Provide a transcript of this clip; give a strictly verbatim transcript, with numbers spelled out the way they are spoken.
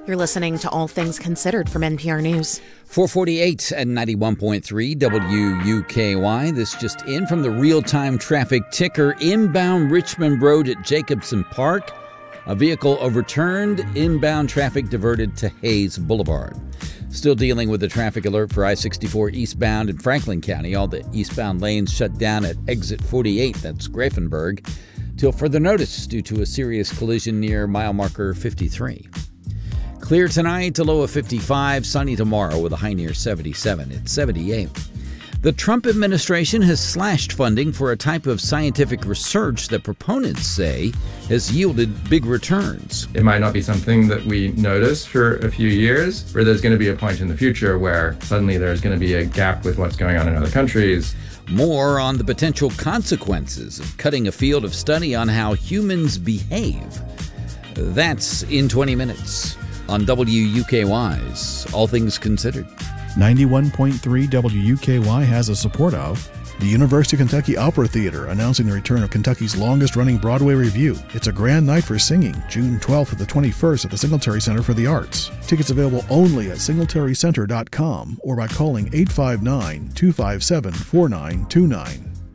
You're listening to All Things Considered from N P R News. four forty-eight and ninety-one point three W U K Y. This just in from the real-time traffic ticker. Inbound Richmond Road at Jacobson Park. A vehicle overturned. Inbound traffic diverted to Hayes Boulevard. Still dealing with the traffic alert for I sixty-four eastbound in Franklin County. All the eastbound lanes shut down at exit forty-eight, that's Grafenberg, till further notice due to a serious collision near mile marker fifty-three. Clear tonight, a low of fifty-five. Sunny tomorrow with a high near seventy-seven. It's seventy-eight. The Trump administration has slashed funding for a type of scientific research that proponents say has yielded big returns. It might not be something that we notice for a few years, or there's going to be a point in the future where suddenly there's going to be a gap with what's going on in other countries. More on the potential consequences of cutting a field of study on how humans behave. That's in twenty minutes on W U K Y's All Things Considered. ninety-one point three W U K Y has the support of the University of Kentucky Opera Theater, announcing the return of Kentucky's longest-running Broadway revue. It's a grand night for singing, June twelfth to the twenty-first at the Singletary Center for the Arts. Tickets available only at singletary center dot com or by calling eight five nine, two five seven, four nine two nine.